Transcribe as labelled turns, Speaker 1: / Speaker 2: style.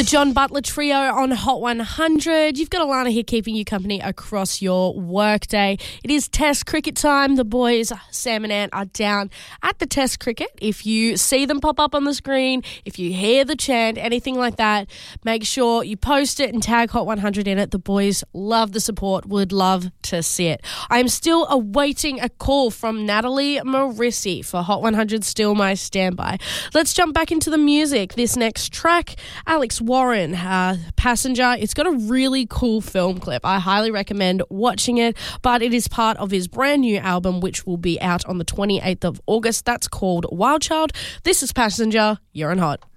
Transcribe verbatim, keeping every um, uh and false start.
Speaker 1: The John Butler Trio on Hot one hundred. You've got Alana here keeping you company across your workday. It is Test cricket time. The boys, Sam and Ant, are down at the Test cricket. If you see them pop up on the screen, if you hear the chant, anything like that, make sure you post it and tag Hot one hundred in it. The boys love the support, would love to see it. I am still awaiting a call from Natalie Marissi for Hot one hundred, still my standby. Let's jump back into the music. This next track, Alex Warren, uh, Passenger. It's got a really cool film clip. I highly recommend watching it, but it is part of his brand new album, which will be out on the twenty-eighth of August. That's called Wild Child. This is Passenger. You're on Hot.